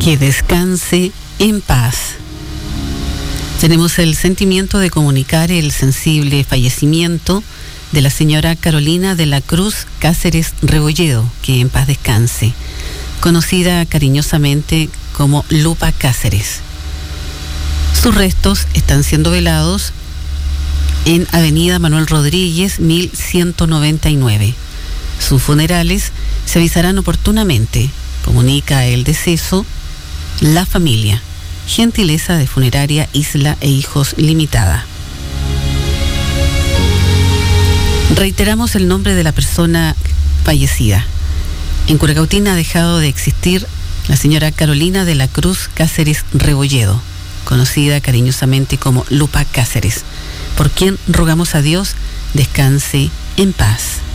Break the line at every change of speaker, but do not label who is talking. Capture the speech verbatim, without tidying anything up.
Que descanse en paz. Tenemos el sentimiento de comunicar el sensible fallecimiento de la señora Carolina de la Cruz Cáceres Rebolledo, que en paz descanse, conocida cariñosamente como Lupa Cáceres. Sus restos están siendo velados en Avenida Manuel Rodríguez, mil ciento noventa y nueve. Sus funerales se avisarán oportunamente, comunica el deceso la familia. Gentileza de Funeraria Isla e Hijos Limitada. Reiteramos el nombre de la persona fallecida. En Curacautín ha dejado de existir la señora Carolina de la Cruz Cáceres Rebolledo, conocida cariñosamente como Lupa Cáceres, por quien rogamos a Dios descanse en paz.